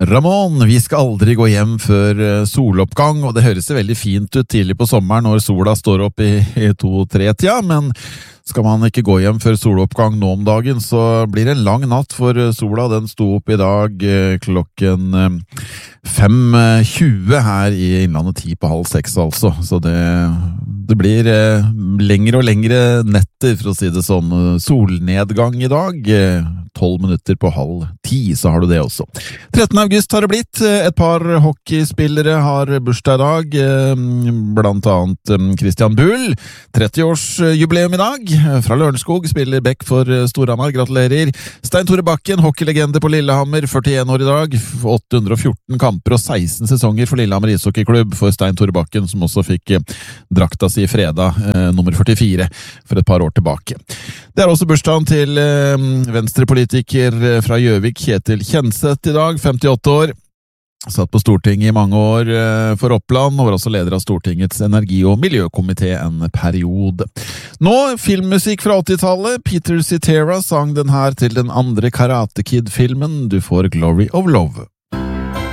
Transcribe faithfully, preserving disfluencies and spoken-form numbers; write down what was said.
Ramón, vi skal aldri gå hjem før soloppgang, og det høres veldig fint ut tidlig på sommeren når sola står opp i, i to-tre-tida, men skal man ikke gå hjem før soloppgang nå om dagen, så blir det en lang natt, for sola den sto opp i dag klokken fem tjue her i Innlandet, ti på halv seks altså, så det, det blir lengre og lengre netter, for å si det sånn. Solnedgang i dag, tolv minutter på halv ti, så har du det også. trettende august har det blitt. Et par hockeyspillere har bursdag i dag, blant annet Christian Bull, tretti-årsjubileum i dag. Fra Lørenskog spiller Beck for Storhamar, gratulerer. Stein Tore Bakken, hockeylegende på Lillehammer, førtien år i dag, åtte hundre og fjorten kamper og seksten sesonger for Lillehammer ishockeyklubb, for Stein Tore Bakken, som også fikk drakta si fredag, eh, nummer førtifire, for et par år tilbake. Det er også bursdagen til eh, venstrepolitiker fra Gjøvik, Kjetil Kjenseth i dag, femtiåtte år. Satt på Stortinget i mange år for Oppland, og var også leder av Stortingets energi- og miljøkomité en periode. Nå, filmmusikk fra åttitallet. Peter Cetera sang den her til den andre Karate Kid-filmen. Du får Glory of Love.